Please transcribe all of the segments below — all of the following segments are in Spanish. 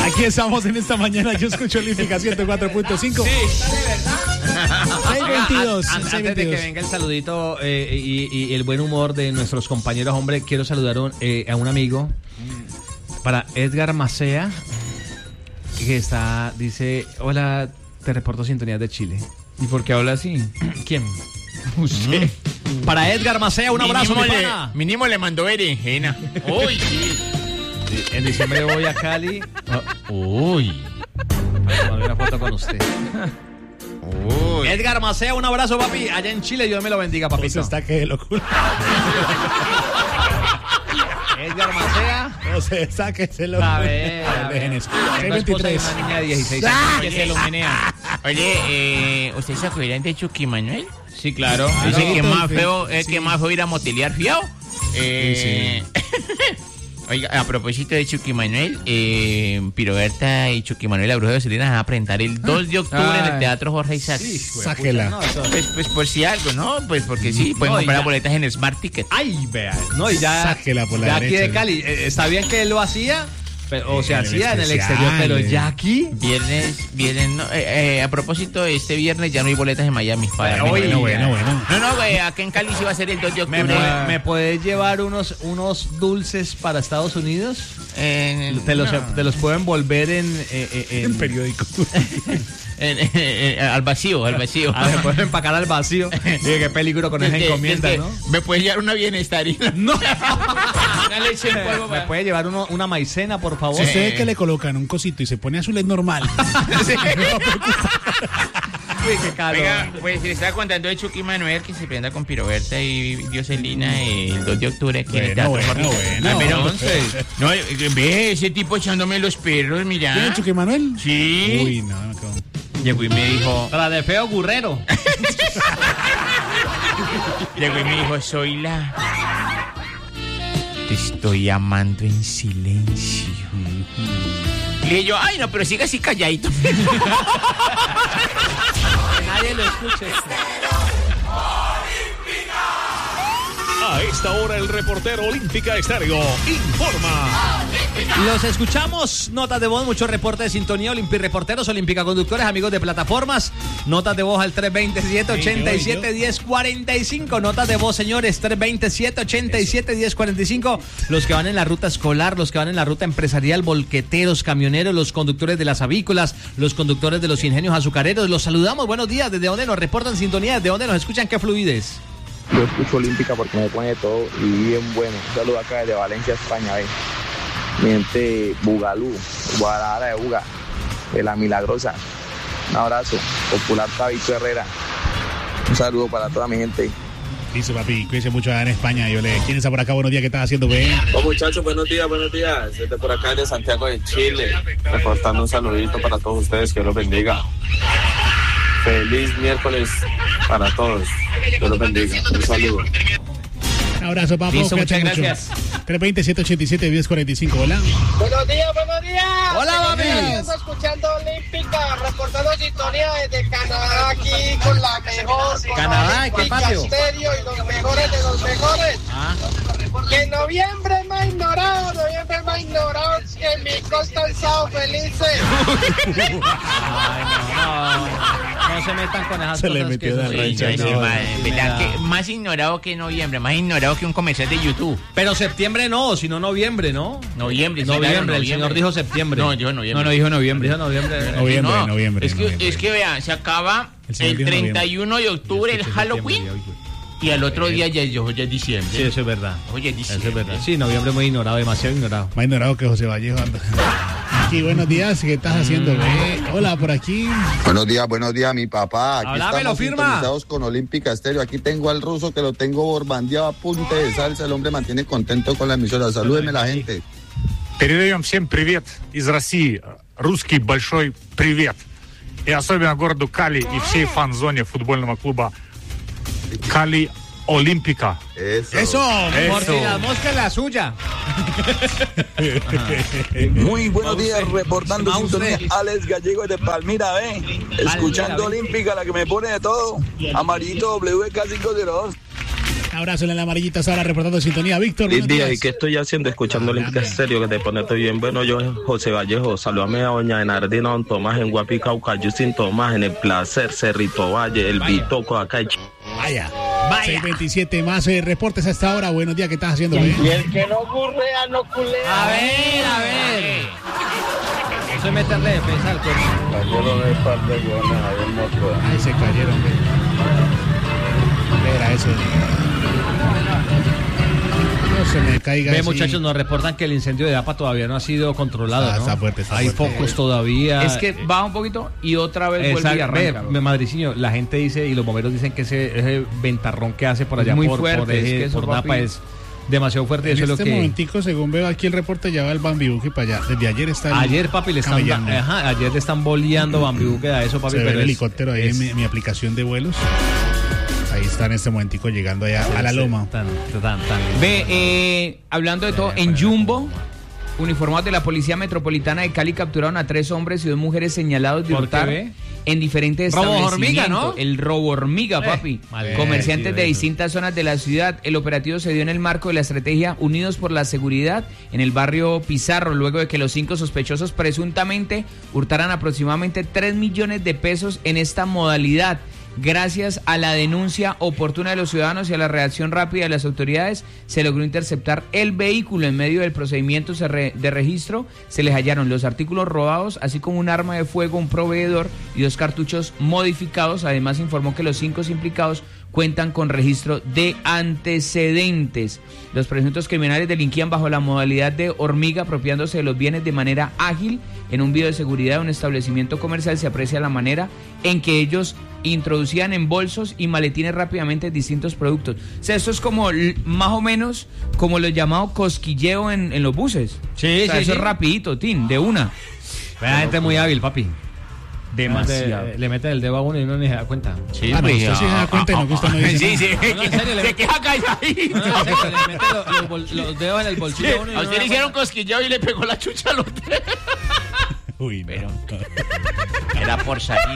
Aquí estamos en esta mañana. Yo escucho Olímpica 104.5. Sí, de verdad. 622. Antes de que venga el saludito y el buen humor de nuestros compañeros, hombre, quiero saludar a un amigo. Para Edgar Macea, que dice, hola, te reporto sintonía de Chile. ¿Y por qué habla así? ¿Quién? Usted. Para Edgar Macea, un abrazo, mi pana. Mínimo le mandó berenjena. Uy, sí. En diciembre voy a Cali. Uy. Para tomar una foto con usted. Uy. Edgar Macea, un abrazo, papi. Allá en Chile, Dios me lo bendiga, papito. Eso está que locura. Edgar Macea. No se sáqueselo. A ver. 23. Una niña de 16 años que se lo menea. Oye, ¿ustedes se acuerdan de Chucky Manuel? Sí, claro. Dice que más feo, es que más feo ir a motelear fiado. Sí. Oiga, a propósito de Chucky Manuel, Piroberta y Chucky Manuel, la bruja de Selena, van a presentar el 2 de octubre en el Teatro Jorge Isaac. Sí, sáquela. No, pues por si algo, ¿no? Pues porque sí, pueden comprar las boletas en el Smart Ticket. Ay, vea. No, y ya. Sáquela por la ya derecha. aquí de Cali. Está bien que él lo hacía. O se en el hacía en el especial, exterior, pero ya aquí. Viernes, no, a propósito, este viernes ya no hay boletas en Miami. Bueno. No, güey, acá en Cali sí va a ser el 2 de octubre. ¿Me puedes llevar unos dulces para Estados Unidos? Te los puedo envolver en periódico. Al vacío. A ver, puedo empacar al vacío. Dije, qué peligro con esa encomienda, ¿no? ¿Me puedes llevar una bienestarina? No. Una leche en polvo. ¿Me puede llevar una maicena, por favor? Si usted ve que le colocan un cosito y se pone azul es normal. Sí. Uy, qué caro. Oiga, pues le estaba contando de Chucky Manuel que se prenda con Piroberta y Dioselina el 2 de octubre aquí en el Teatro Jorge. Bueno. No, ve ese tipo echándome los perros, mira. ¿Tiene Chucky Manuel? Sí. Uy, no, me acabo. Llegó y me dijo... Para de feo Gurrero. Llegó y me dijo, Zoila, te estoy amando en silencio. Le dije yo, ay no, pero siga así calladito. Que nadie lo escuche. A esta hora el reportero Olímpica Estéreo informa. Los escuchamos, notas de voz, mucho reporte de sintonía, reporteros, Olímpica conductores, amigos de plataformas, notas de voz al 327-87-1045, notas de voz, señores, 327-87-1045, los que van en la ruta escolar, los que van en la ruta empresarial, volqueteros, camioneros, los conductores de las avícolas, los conductores de los ingenios azucareros, los saludamos, buenos días, ¿desde dónde nos reportan sintonía? ¿De dónde nos escuchan? ¿Qué fluidez? Yo escucho Olímpica porque me pone todo y bien bueno. Un saludo acá desde Valencia, España, mi gente Bugalú, Guadalajara de Buga, de La Milagrosa. Un abrazo, popular Tabito Herrera. Un saludo para toda mi gente. Dice papi, cuídense mucho allá en España. ¿Quién está por acá? Buenos días, ¿qué estás haciendo, güey? Oh, muchachos, buenos días. Desde por acá de Santiago de Chile, reportando un saludito para todos ustedes, que Dios los bendiga. Feliz miércoles para todos. Dios los bendiga. Un saludo. Un abrazo, papi. Listo, muchas gracias. 320-787-1045, hola. Buenos días. Hola, papi. Estamos escuchando Olímpica, reportando sintonía desde Canadá, aquí con la mejor. Canadá, ¿qué patio? Estéreo y los mejores de los mejores. Que noviembre me ha ignorado, que mi costa han estado felices. Ay, no se metan con esas Se cosas. le metió de rancha. Que más ignorado que noviembre, más ignorado que un comercial de YouTube. Pero septiembre no, sino noviembre, ¿no? Noviembre, El señor dijo septiembre. No, yo noviembre. No dijo noviembre. Dijo noviembre. Noviembre. Es que vea, se acaba el 31 de octubre el Halloween y al otro día ya es diciembre. Sí, eso es verdad. Oye, es diciembre. Eso es verdad. Sí, noviembre muy ignorado, demasiado ignorado. Más ignorado que José Vallejo. Aquí, buenos días, ¿qué estás haciendo, güey? Hola, por aquí. Buenos días, mi papá. Aquí Háblamelo, estamos firma. sintonizados con Olímpica Estéreo. Aquí tengo al ruso que lo tengo borbandeado a punta de salsa. El hombre mantiene contento con la emisora. Salúdeme la gente. Передаем всем привет из России. Русский большой привет. И особенно городу Кали и всей фан-зоне футбольного клуба Кали Olímpica. Eso. Por si la mosca es la suya. Muy buenos días, reportando sintonía, Alex Gallego de Palmira, escuchando Olímpica, la que me pone de todo. Amarillito WK502. Abrazo en la amarillita, ahora reportando sintonía. Víctor, buenos días. ¿Y qué estoy haciendo? Escuchando Olímpica Estéreo, que te pone todo bien. Bueno, yo, José Vallejo, salúdame a doña Enardina, don Tomás, en Guapicauca, Justin Tomás, en El Placer, Cerrito Valle, El Bitoco, acá en Vaya. 627 más reportes a esta hora. Buenos días, ¿qué estás haciendo? Y el que no currea, no culea. A ver. Eso es meterle defensa al cuerpo. Cayeron un par de hueones ahí en moto. Ay, se cayeron. Era eso. No se me caiga. Ve, muchachos, nos reportan que el incendio de APA todavía no ha sido controlado, ¿no? Está fuerte, Hay focos todavía. Es que baja un poquito y otra vez vuelve y arranca. Madriciño, la gente dice y los bomberos dicen que ese ventarrón que hace por allá muy por fuerte, es que eso, por Napa es demasiado fuerte. En eso este es lo que momentico, según veo aquí el reporte, ya va el Bambibuque para allá. Desde ayer está ayer, papi, le están ayer le están boleando Bambibuque a eso, papi. Se ve pero el helicóptero ahí en mi aplicación de vuelos. Ahí está en este momentico llegando allá a la loma. Ve, hablando de todo, en Jumbo, uniformados de la Policía Metropolitana de Cali capturaron a 3 hombres y 2 mujeres señalados de hurtar en diferentes establecimientos. Hormiga, ¿no? El robo hormiga, papi. Comerciantes de distintas zonas de la ciudad. El operativo se dio en el marco de la estrategia Unidos por la Seguridad en el barrio Pizarro, luego de que los 5 sospechosos presuntamente hurtaran aproximadamente 3 millones de pesos en esta modalidad. Gracias a la denuncia oportuna de los ciudadanos y a la reacción rápida de las autoridades, se logró interceptar el vehículo. En medio del procedimiento de registro se les hallaron los artículos robados, así como un arma de fuego, un proveedor y 2 cartuchos modificados. Además, informó que los 5 implicados cuentan con registro de antecedentes. Los presuntos criminales delinquían bajo la modalidad de hormiga, apropiándose de los bienes de manera ágil. En un video de seguridad de un establecimiento comercial se aprecia la manera en que ellos introducían en bolsos y maletines rápidamente distintos productos. O sea, esto es como más o menos como lo llamado cosquilleo en los buses. Sí, o sea, eso es rapidito, tin, de una. La gente muy hábil, papi. Demasiado. Le meten el dedo a uno y uno ni se da cuenta. Sí, no, usted sí se da cuenta y no que usted no dice sí, nada. sí. No, en serio, Se queja calladito. No, le mete los dedos en el bolsillo a uno y A uno usted le hicieron cosquilleo y le pegó la chucha al hotel. Uy, pero era por salir.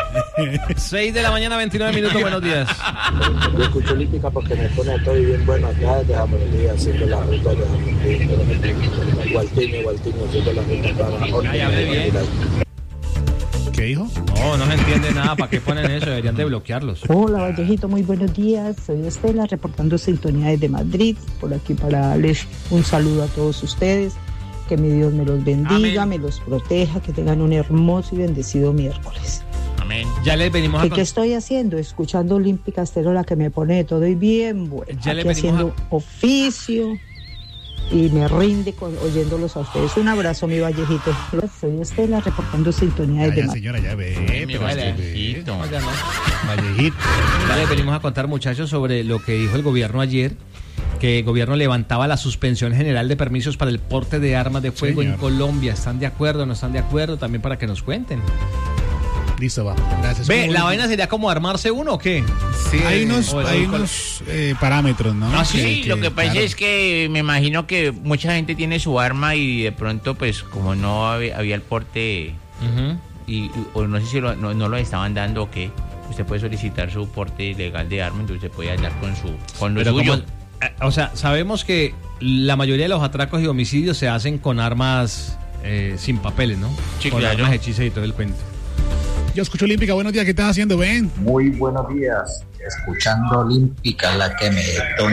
6 de la mañana, 29 minutos, buenos días. Yo escucho Olímpica porque me pone todo bien bueno acá desde Jamonería, haciendo la ruta de Jamonería. Gualtiño, haciendo la ruta para ¿qué dijo? No se entiende nada. ¿Para qué ponen eso? Deberían de bloquearlos. Hola, Vallejito, muy buenos días. Soy Estela, reportando sintonía desde Madrid. Por aquí para darles un saludo a todos ustedes. Que mi Dios me los bendiga, amén, me los proteja, que tengan un hermoso y bendecido miércoles. Amén. Ya les venimos a ¿Qué estoy haciendo? Escuchando Olímpica Estéreo, la que me pone todo y bien bueno. Ya aquí haciendo oficio y me rinde oyéndolos a ustedes. Un abrazo, mi Vallejito. Soy Estela, reportando sintonía desde Madrid. Señora, ya ve. Mi Vallejito. Vallejito. Ya les venimos a contar, muchachos, sobre lo que dijo el gobierno ayer, que el gobierno levantaba la suspensión general de permisos para el porte de armas de fuego en Colombia. ¿Están de acuerdo? ¿No están de acuerdo? También para que nos cuenten. Listo, va. Gracias. Ve, ¿la vaina sería como armarse uno o qué? Sí, hay unos parámetros, ¿no? No, sí, lo que pasa es que me imagino que mucha gente tiene su arma y de pronto, pues, como no había el porte, o no sé si no lo estaban dando o qué, usted puede solicitar su porte legal de arma, entonces se puede andar con lo suyo. O sea, sabemos que la mayoría de los atracos y homicidios se hacen con armas sin papeles, ¿no? Sí, con claro. armas hechizas y todo el cuento. Yo escucho Olímpica, buenos días, ¿qué estás haciendo, Ben? Muy buenos días, escuchando Olímpica, la que me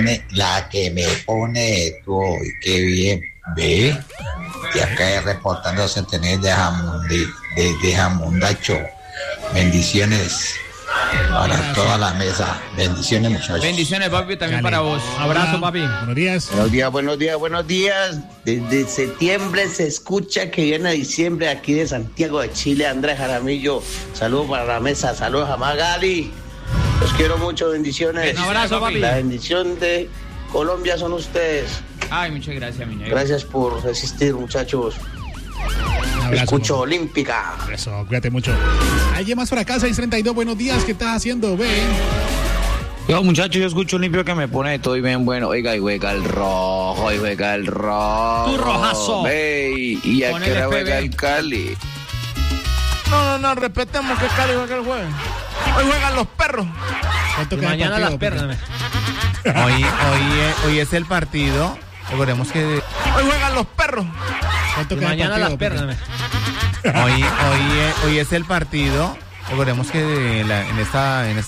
pone todo, y qué bien, ve, y acá reportando Centenario de Jamundacho, bendiciones para toda la mesa, bendiciones muchachos. Bendiciones, papi, también para vos. Abrazo, papi. Buenos días. Buenos días. Desde septiembre se escucha que viene diciembre aquí de Santiago de Chile, Andrés Jaramillo. Saludos para la mesa, saludos a Magali. Los quiero mucho, bendiciones. Un abrazo, papi. La bendición de Colombia son ustedes. Ay, muchas gracias, mi negro. Gracias por resistir, muchachos. Abrazo, escucho papá. Olímpica. Eso, cuídate mucho. ¿Alguien más por acá? 632, buenos días, ¿qué estás haciendo, Ben? Yo, muchachos, yo escucho Olímpico que me pone todo y bien bueno. Oiga, y juega el rojo. Tu rojazo. Ey, y a qué hora juega el Cali. No, respetemos que Cali juega el jueves. Hoy juegan los perros. ¿Cuánto Y queda el mañana partido, las perras. Hoy es el partido. Recordemos que hoy juegan los perros. Mañana las perras. Hoy es el partido. Recordemos que en esta